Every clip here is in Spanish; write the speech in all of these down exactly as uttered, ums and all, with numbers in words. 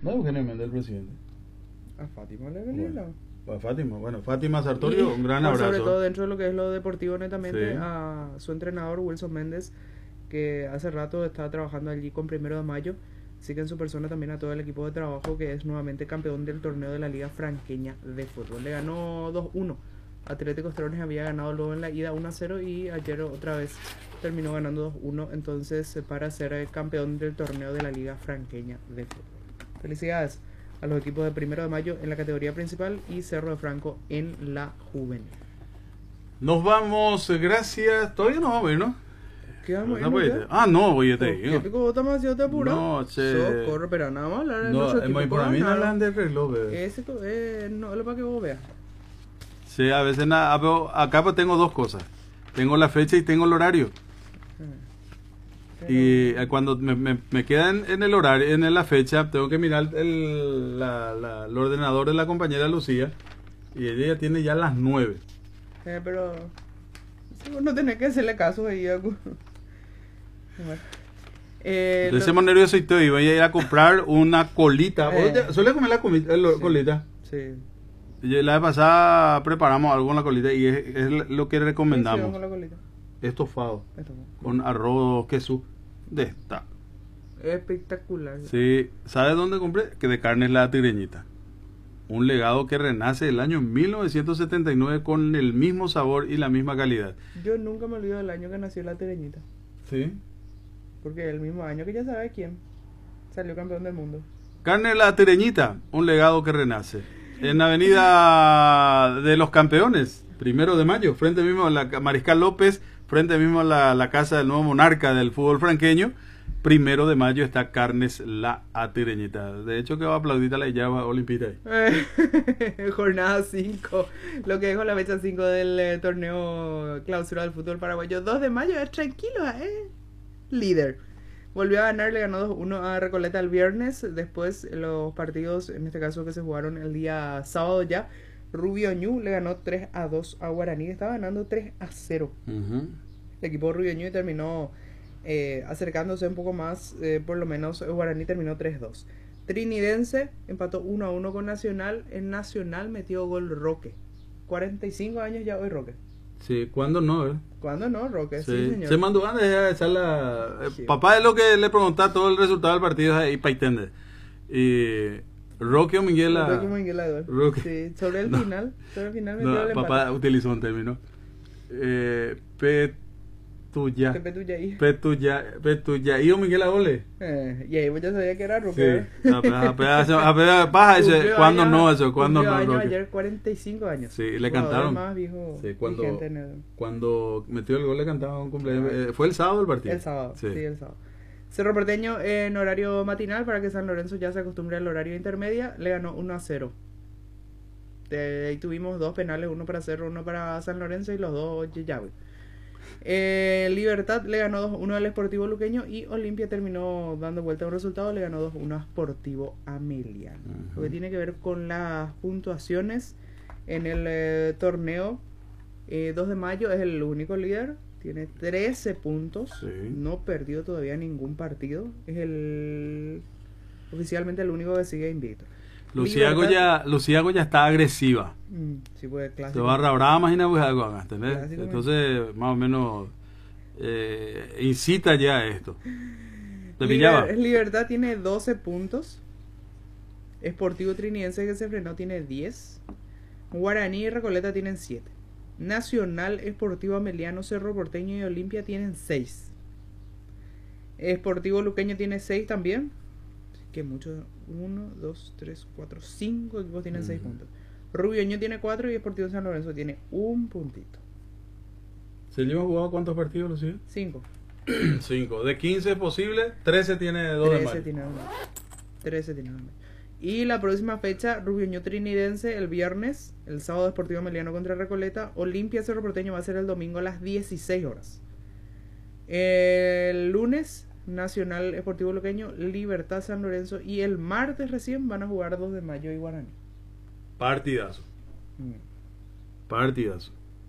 No es Eugenio Méndez el presidente. A Fátima le venía Bueno, a Fátima, bueno, Fátima Sartorio, un gran por abrazo. Sobre todo dentro de lo que es lo deportivo netamente, Sí. a su entrenador Wilson Méndez, que hace rato está trabajando allí con Primero de Mayo. Así que en su persona también a todo el equipo de trabajo, que es nuevamente campeón del torneo de la Liga Franqueña de Fútbol. Le ganó dos uno. Atlético Estrones había ganado luego en la ida uno a cero y ayer otra vez terminó ganando dos uno. Entonces, para ser el campeón del torneo de la Liga Franqueña de Fútbol. Felicidades a los equipos de Primero de Mayo en la categoría principal y Cerro de Franco en la juvenil. Nos vamos, gracias. Todavía no vamos a ir, ¿no? ¿Qué vamos a No, ir? pues, ah, no, voy a te ¿Qué pico vos estás demasiado te apurado? No, che. Socorro, pero nada más hablar de No, nuestro es equipo muy por mí no ganar. hablan del reloj, bebé. Ese co- eh, no, es lo para que vos veas. Sí, a veces nada, pero acá pues tengo dos cosas. Tengo la fecha y tengo el horario. Pero- Y eh, cuando me, me, me queda en, en el horario, en la fecha, tengo que mirar el, la, la, el ordenador de la compañera Lucía. Y ella ya tiene ya las nueve. Eh, pero si vos no tenés que hacerle caso ahí. a- Bueno. Eh, Entonces lo- me nervioso y te iba a ir a comprar una colita. Eh. ¿Vos ya- ¿Suele comer la comi- el- Sí. colita? Sí. Y la vez pasada preparamos algo con la colita y es, es lo que Sí, sí, recomendamos. vamos con la colita. Estofado. Esto, ¿no? Con arroz, queso. De esta. Espectacular. Sí, ¿sabes dónde compré? Que de carne es la tigreñita. Un legado que renace el año mil novecientos setenta y nueve con el mismo sabor y la misma calidad. Yo nunca me olvido del año que nació la tereñita. Sí. Porque el mismo año que ya sabe quién salió campeón del mundo. Carne la tigreñita, un legado que renace. En la avenida de los Campeones, primero de mayo, frente mismo a la Mariscal López, frente mismo a la, la casa del nuevo monarca del fútbol franqueño. Primero de mayo está Carnes la Atireñita. De hecho, que va a aplaudir a la llave Olimpita ahí. Eh, Jornada cinco. Lo que dijo la fecha cinco del eh, torneo clausura del fútbol paraguayo. dos de mayo, es tranquilo, eh. Líder. Volvió a ganar, le ganó dos uno a Recoleta el viernes. Después los partidos, en este caso que se jugaron el día sábado ya. Rubio Ñu le ganó tres a dos a Guaraní. Estaba ganando tres a cero. Uh-huh. El equipo Rubio Ñu terminó eh, acercándose un poco más. Eh, por lo menos Guaraní terminó tres dos. Trinidense empató uno a uno con Nacional. En Nacional metió gol Roque. cuarenta y cinco años ya hoy Roque. Sí, ¿cuándo no? Eh? ¿Cuándo no, Roque? Sí, Sí. señor. Se mandó ganas de echar la... eh, Sí. Papá es lo que le preguntaba todo el resultado del partido ahí para entender. Y Roque o Miguel... la- Roque Miguel Eduardo. Roque. Sí, sobre el No. final. Sobre el final metió No, el empate. papá utilizó un término. Eh, Petuya. Pepe Tuyaí. Petuya. Petuya. ¿Y o Miguel Agole? Eh, y ahí vos ya sabía que era Roque. Sí. ¿eh? Apenas, apenas, apenas, paja ese. Cumplió ¿Cuándo años- no eso? ¿Cuándo cumplió no? años Roque? ayer, cuarenta y cinco años. Sí, le Jugador cantaron. más viejo, Sí, cuando, vigente en el- cuando metió el gol le cantaban un cumpleaños. Eh, ¿Fue el sábado el partido? El sábado, sí, Sí. el sábado. Cerro Porteño en horario matinal para que San Lorenzo ya se acostumbre al horario intermedia. Le ganó uno a cero. De ahí tuvimos dos penales, uno para Cerro, uno para San Lorenzo y los dos Yeyagüe. Eh, Libertad le ganó dos uno al Sportivo Luqueño y Olimpia terminó dando vuelta a un resultado, le ganó dos uno a Sportivo Ameliano. Ujú. Lo que tiene que ver con las puntuaciones en el eh, torneo, eh, dos de mayo es el único líder, tiene trece puntos, Sí. no perdió todavía ningún partido, es el oficialmente el único que sigue invicto. Luciago Libertad- ya, Luciago ya está agresiva. Mm, sí, pues Se clásico. barra brava, imagina, pues algo hagas, ¿entendés? Clásico, Entonces, más o menos, eh, incita ya a esto. ¿Te Liber- pillaba? Libertad tiene doce puntos. Sportivo Trinidense que se frenó tiene diez. Guaraní y Recoleta tienen siete. Nacional, Sportivo Ameliano, Cerro Porteño y Olimpia tienen seis. Sportivo Luqueño tiene seis también. Que muchos. uno, dos, tres, cuatro, cinco equipos tienen seis Ujú. puntos. Rubioño tiene cuatro y Sportivo San Lorenzo tiene un puntito. ¿Se lleva jugado cuántos partidos, Lucía? cinco. Cinco. De quince posibles, trece tiene dos de trece mayo. tiene uno. trece tiene uno. Y la próxima fecha, Rubioño Trinidense el viernes, el sábado Sportivo Ameliano contra Recoleta, Olimpia Cerro Porteño va a ser el domingo a las dieciséis horas. El lunes, Nacional Sportivo Luqueño, Libertad San Lorenzo y el martes recién van a jugar dos de mayo y Guaraní. Partidazo. Mm. Partidazo.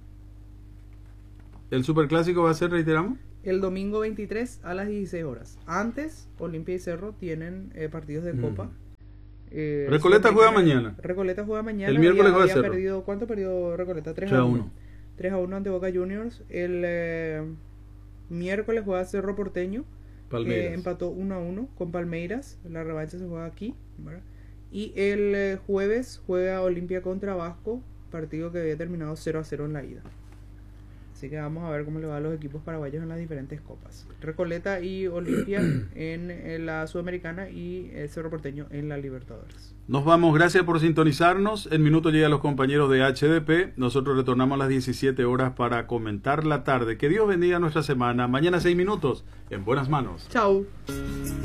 ¿El superclásico va a ser, reiteramos? El domingo veintitrés a las dieciséis horas. Antes, Olimpia y Cerro tienen eh, partidos de Copa. Ujú. Eh, Recoleta juega mañana. Recoleta juega mañana. El miércoles había, juega había Cerro. perdido, ¿cuánto perdió Recoleta? tres a uno. tres a uno ante Boca Juniors. El eh, miércoles juega Cerro Porteño. Palmeiras. Que empató uno a uno con Palmeiras. La revancha se juega aquí, ¿verdad? Y el eh, jueves juega Olimpia contra Vasco. Partido que había terminado cero a cero en la ida. Así que vamos a ver cómo le va a los equipos paraguayos en las diferentes copas. Recoleta y Olimpia en, en la Sudamericana y el Cerro Porteño en la Libertadores. Nos vamos, gracias por sintonizarnos. En minuto llegan los compañeros de H D P. Nosotros retornamos a las diecisiete horas para comentar la tarde. Que Dios bendiga nuestra semana. Mañana seis minutos, en buenas manos. Chau.